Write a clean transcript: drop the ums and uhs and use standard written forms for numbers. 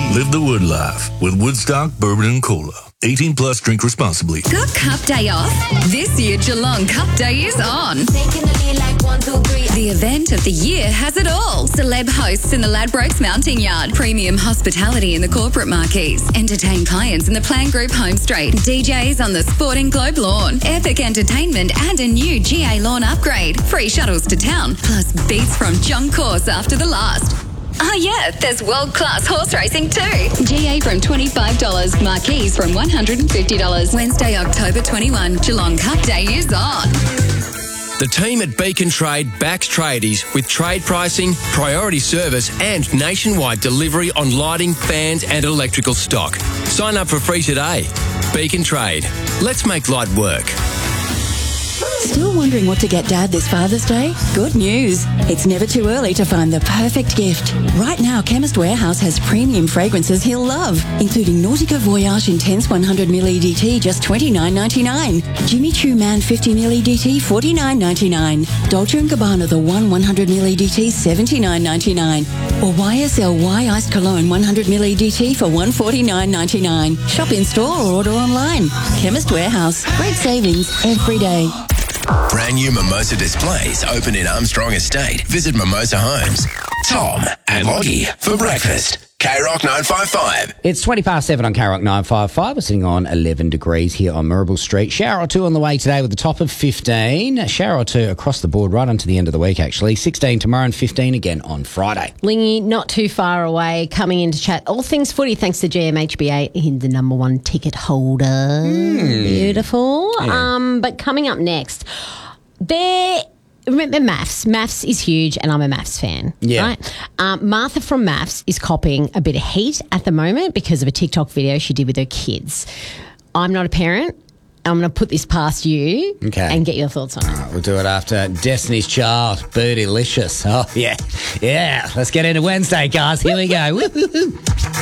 Live the Wood life with Woodstock Bourbon and Cola. 18 plus, drink responsibly. Got Cup Day off? This year Geelong Cup Day is on. The event of the year has it all. Celeb hosts in the Ladbrokes Mounting Yard. Premium hospitality in the corporate marquees. Entertain clients in the Plan Group Home Straight. DJs on the Sporting Globe lawn. Epic entertainment and a new GA lawn upgrade. Free shuttles to town. Plus beats from John Course after the last. Oh yeah, there's world-class horse racing too. GA from $25, Marquees from $150. Wednesday, October 21, Geelong Cup Day is on. The team at Beacon Trade backs tradies with trade pricing, priority service and nationwide delivery on lighting, fans and electrical stock. Sign up for free today. Beacon Trade. Let's make light work. Still wondering what to get Dad this Father's Day? Good news. It's never too early to find the perfect gift. Right now, Chemist Warehouse has premium fragrances he'll love, including Nautica Voyage Intense 100ml EDT, just $29.99. Jimmy Choo Man 50ml EDT, $49.99. Dolce & Gabbana The One 100ml EDT, $79.99. Or YSL Iced Cologne 100ml EDT for $149.99. Shop in store or order online. Chemist Warehouse. Great savings every day. Brand new Mimosa displays open in Armstrong Estate. Visit Mimosa Homes. Tom and Loggie for breakfast. K-Rock 955. It's 7:20 on K-Rock 955. We're sitting on 11 degrees here on Mirabel Street. Shower or two on the way today with the top of 15. Shower or two across the board right onto the end of the week, actually. 16 tomorrow and 15 again on Friday. Lingy, not too far away, coming in to chat all things footy thanks to GMHBA, in the number one ticket holder. Beautiful. Yeah. But coming up next, remember MAFS. MAFS is huge and I'm a MAFS fan. Yeah. Right? Martha from MAFS is copping a bit of heat at the moment because of a TikTok video she did with her kids. I'm not a parent. I'm going to put this past you and get your thoughts on it. All right, we'll do it after Destiny's Child, Bootylicious. Oh, yeah. Yeah. Let's get into Wednesday, guys. Here we go. Woo-hoo-hoo.